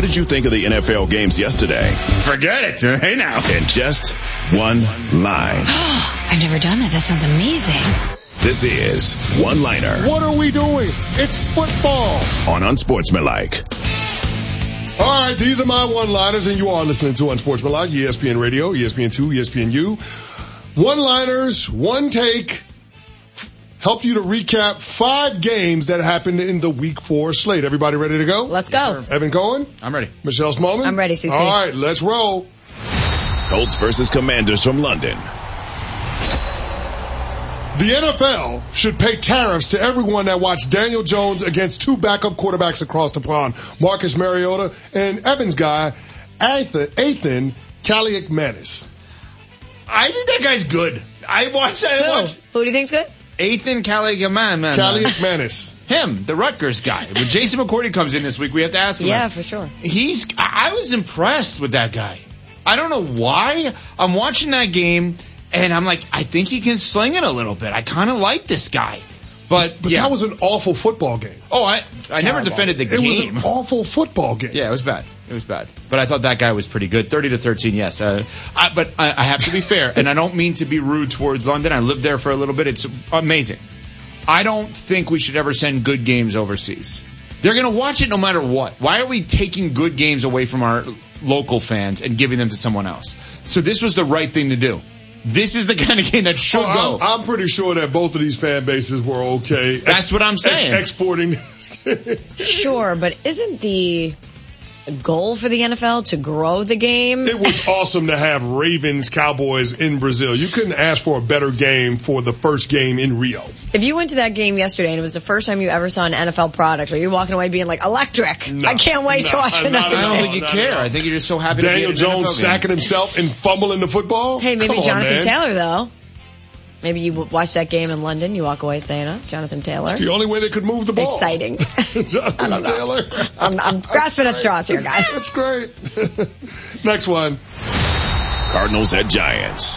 What did you think of the NFL games yesterday? Forget it. Hey now. In just one line. I've never done that. That sounds amazing. This is One Liner. What are we doing? It's football. On Unsportsmanlike. All right, these are my one-liners, and you are listening to Unsportsmanlike, ESPN Radio, ESPN2, ESPNU. One-liners, one take, help you to recap 5 games that happened in the Week 4 slate. Everybody ready to go? Let's go. Evan Cohen? I'm ready. Michelle Smallman? I'm ready, CC. All right, let's roll. Colts versus Commanders from London. The NFL should pay tariffs to everyone that watched Daniel Jones against 2 backup quarterbacks across the pond, Marcus Mariota and Evans guy, Ethan Kaliakmanis. I think that guy's good. I watched that. Who do you think's good? Ethan Kaliakmanis. Him, the Rutgers guy. When Jason McCourty comes in this week, we have to ask him. Yeah, for sure. I was impressed with that guy. I don't know why. I'm watching that game, and I'm like, I think he can sling it a little bit. I kind of like this guy. But yeah. That was an awful football game. Oh, I never defended the game. It was an awful football game. Yeah, it was bad. It was bad. But I thought that guy was pretty good. 30-13, yes. But I have to be fair, and I don't mean to be rude towards London. I lived there for a little bit. It's amazing. I don't think we should ever send good games overseas. They're going to watch it no matter what. Why are we taking good games away from our local fans and giving them to someone else? So this was the right thing to do. This is the kind of game that should go. I'm pretty sure that both of these fan bases were okay. That's what I'm saying. Exporting. Sure, but isn't the goal for the NFL to grow the game? It was awesome to have Ravens Cowboys in Brazil. You couldn't ask for a better game for the first game in Rio. If you went to that game yesterday and it was the first time you ever saw an NFL product, are you walking away being like, electric? No, I can't wait to watch another I don't game. think you care. I think you're just so happy Daniel to be at an Jones NFL game. sacking himself and fumbling the football? Hey, maybe Come on, Jonathan man. Taylor, though. Maybe you watch that game in London, you walk away saying, oh, Jonathan Taylor. It's the only way they could move the ball. Exciting. Jonathan Taylor. I'm grasping at straws here, guys. That's great. Next one. Cardinals at Giants.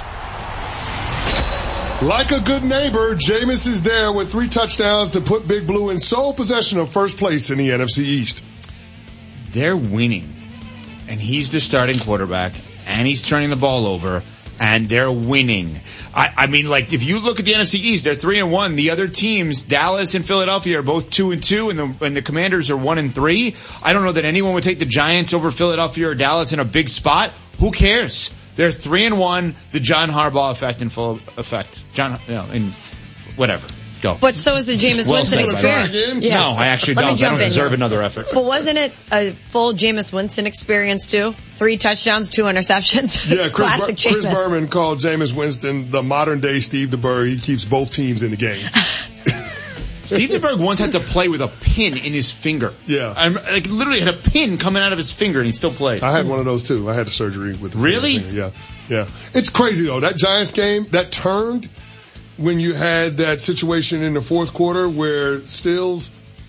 Like a good neighbor, Jameis is there with 3 touchdowns to put Big Blue in sole possession of first place in the NFC East. They're winning. And he's the starting quarterback. And he's turning the ball over. And they're winning. I mean, like, if you look at the NFC East, they're 3-1. The other teams, Dallas and Philadelphia, are both 2-2, and the Commanders are 1-3. I don't know that anyone would take the Giants over Philadelphia or Dallas in a big spot. Who cares? They're 3-1. The John Harbaugh effect in full effect. In whatever. Go. But so is the Jameis Winston experience. Yeah. No, I actually don't. I don't deserve another effort. But wasn't it a full Jameis Winston experience too? 3 touchdowns, 2 interceptions. Yeah, Classic Chris Jameis. Berman called Jameis Winston the modern day Steve DeBerg. He keeps both teams in the game. Steve DeBerg once had to play with a pin in his finger. Yeah. Like literally had a pin coming out of his finger and he still played. I had one of those too. I had the surgery with the Really? finger. Yeah. It's crazy though. That Giants game, that turned when you had that situation in the fourth quarter where Stills